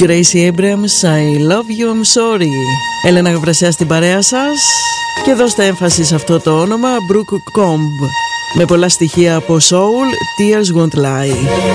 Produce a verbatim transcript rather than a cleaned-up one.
Gracie Abrams, I love you, I'm sorry. Έλενα Γαβρασιά στην παρέα σας. Και δώστε έμφαση σε αυτό το όνομα, Brooke Combe, με πολλά στοιχεία από soul, Tears Won't Lie.